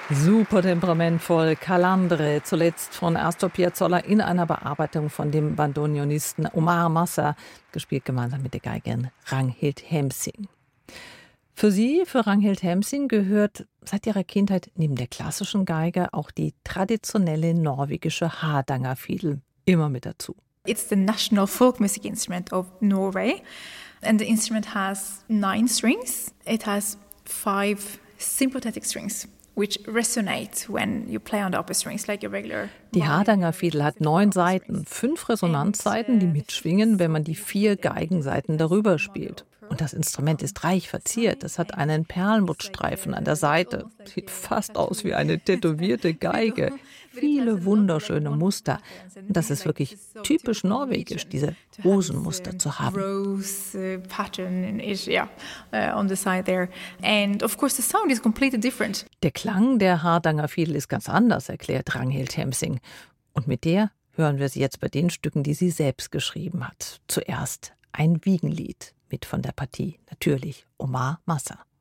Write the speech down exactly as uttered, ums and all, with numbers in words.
Super temperamentvoll, Calandre, zuletzt von Astor Piazzolla in einer Bearbeitung von dem Bandoneonisten Omar Massa, gespielt gemeinsam mit der Geigerin Ragnhild Hemsing. Für sie, für Ragnhild Hemsing, gehört seit ihrer Kindheit neben der klassischen Geige auch die traditionelle norwegische Hardangerfidel immer mit dazu. It's the national folk music instrument of Norway, and the instrument has nine strings. It has five sympathetic strings, which resonate when you play on the upper strings like a regular. Die Hardangerfidel hat neun Saiten, fünf Resonanzsaiten, die mitschwingen, wenn man die vier Geigensaiten darüber spielt. Und das Instrument ist reich verziert. Es hat einen Perlmuttstreifen an der Seite. Sieht fast aus wie eine tätowierte Geige. Viele wunderschöne Muster. Und das ist wirklich typisch norwegisch, diese Rosenmuster zu haben. Rose pattern is yeah on the side there, and of course the sound is completely different. Der Klang der Hardangerfidel ist ganz anders, erklärt Ragnhild Hemsing. Und mit der hören wir sie jetzt bei den Stücken, die sie selbst geschrieben hat. Zuerst ein Wiegenlied. Mit von der Partie natürlich Omar Massa.